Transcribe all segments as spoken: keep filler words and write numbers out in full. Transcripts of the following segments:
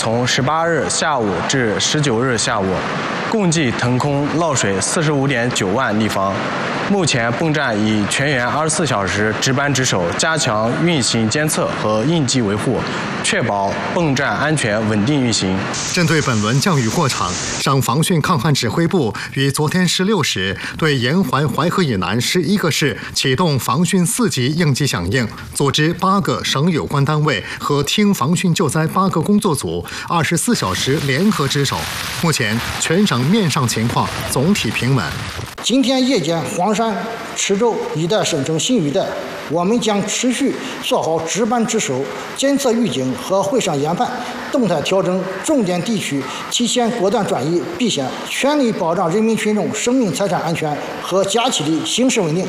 从十八日下午至十九日下午，共计腾空涝水四十五点九万立方。目前泵站已全员二十四小时值班值守，加强运行监测和应急维护，确保泵站安全稳定运行。 针对本轮降雨过程，省防汛抗旱指挥部于昨天十六时对沿淮淮河以南十一个市启动防汛四级应急响应，组织八个省有关单位和厅防汛救灾八个工作组，二十四小时联合值守。目前全省面上情况总体平稳。 今天夜间，黄山、池州一带生成新雨带，我们将持续做好值班值守、监测预警和会上研判，动态调整重点地区，提前果断转移避险，全力保障人民群众生命财产安全和假期的形势稳定。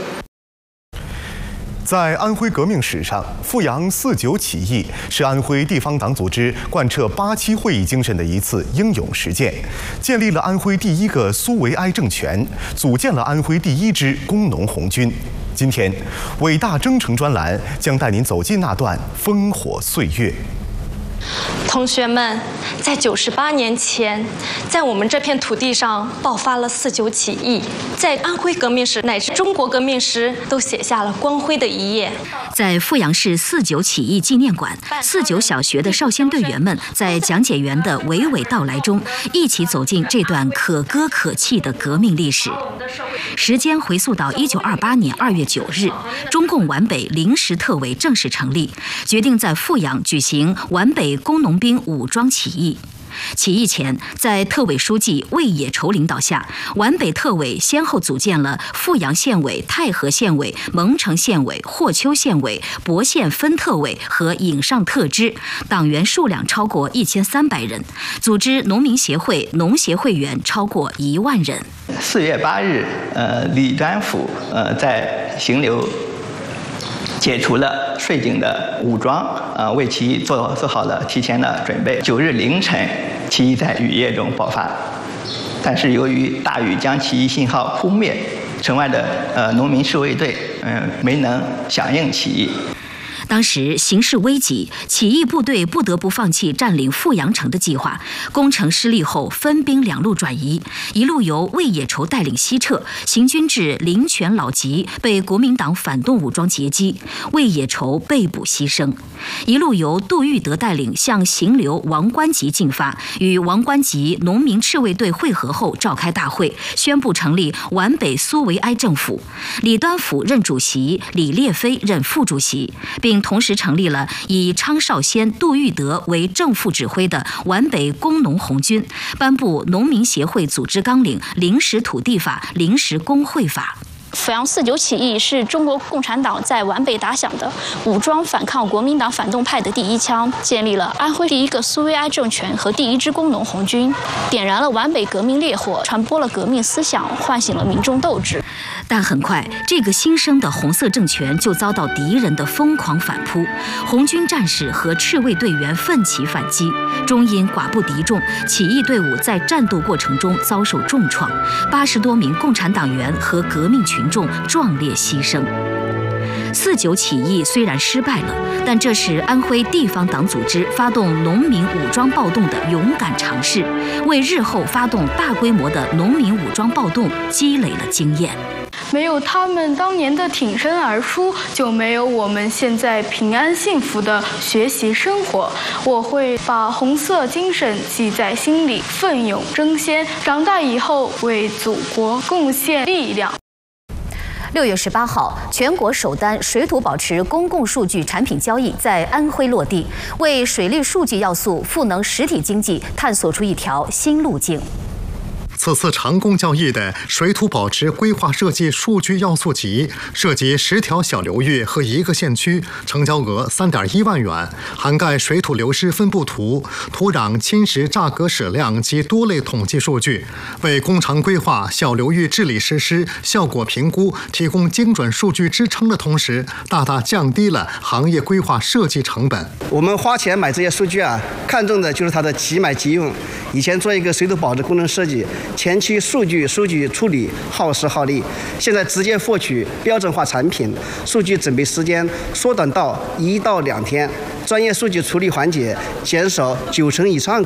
在安徽革命史上，阜阳四九起义是安徽地方党组织贯彻八七会议精神的一次英勇实践，建立了安徽第一个苏维埃政权，组建了安徽第一支工农红军。今天，伟大征程专栏将带您走进那段烽火岁月。 同学们，在九十八年前，在我们这片土地上爆发了四九起义，在安徽革命史乃至中国革命史都写下了光辉的一页。 在阜阳市四九起义纪念馆，四九小学的少先队员们在讲解员的娓娓道来中，一起走进这段可歌可泣的革命历史。时间回溯到一九二八年二月九日，中共皖北临时特委正式成立，决定在阜阳举行皖北工农兵武装起义。起义前，在特委书记魏野筹领导下，皖北特委先后组建了阜阳县委、太和县委、蒙城县委、霍邱县委、博县分特委和颍上特支，党员数量超过一千三百人，组织农民协会、农协会员超过一万人。 四月八日，呃，李端甫呃在行留解除了税警的武装，呃，为起义做做好了提前的准备。九日凌晨，起义在雨夜中爆发，但是由于大雨将起义信号扑灭，城外的呃农民侍卫队嗯、呃、没能响应起义。 当时形势危急，起义部队不得不放弃占领阜阳城的计划。攻城失利后，分兵两路转移，一路由魏野筹带领西撤，行军至临泉老集，被国民党反动武装截击，魏野筹被捕牺牲；一路由杜玉德带领向行留王官集进发，与王官集农民赤卫队会合后召开大会，宣布成立皖北苏维埃政府，李端甫任主席，李烈飞任副主席，并同时成立了以昌绍先、杜玉德为正副指挥的皖北工农红军，颁布农民协会组织纲领、临时土地法、临时工会法。 阜阳四九起义是中国共产党在皖北打响的武装反抗国民党反动派的第一枪，建立了安徽第一个苏维埃政权和第一支工农红军，点燃了皖北革命烈火，传播了革命思想，唤醒了民众斗志。 但很快，这个新生的红色政权就遭到敌人的疯狂反扑，红军战士和赤卫队员奋起反击，终因寡不敌众，起义队伍在战斗过程中遭受重创，八十多名共产党员和革命群众壮烈牺牲。四九起义虽然失败了，但这是安徽地方党组织发动农民武装暴动的勇敢尝试，为日后发动大规模的农民武装暴动积累了经验。 没有他们当年的挺身而出，就没有我们现在平安幸福的学习生活。我会把红色精神记在心里，奋勇争先，长大以后为祖国贡献力量。 六月十八号，全国首单水土保持公共数据产品交易在安徽落地，为水利数据要素赋能实体经济探索出一条新路径。 此次成功交易的水土保持规划设计数据要素集涉及十条小流域和一个县区，成交额三点一万元，涵盖水土流失分布图、土壤侵蚀价格矢量及多类统计数据，为工程规划、小流域治理实施、效果评估提供精准数据支撑的同时，大大降低了行业规划设计成本。 我们花钱买这些数据啊，看重的就是它的即买即用。以前做一个水土保持工程设计，前期数据数据处理耗时耗力，现在直接获取标准化产品，数据准备时间缩短到一到两天，专业数据处理环节减少九成以上。